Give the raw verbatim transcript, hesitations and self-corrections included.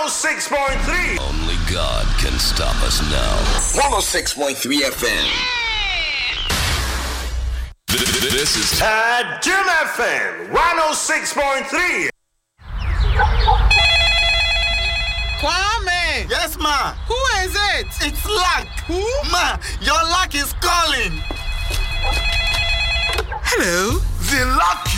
six point three. Only God can stop us now. one oh six point three F M. This is Tad Jim F M one oh six point three. Kwame! Yes, ma. Who is it? It's Luck. Who? Ma, your luck is calling. Hello? The luck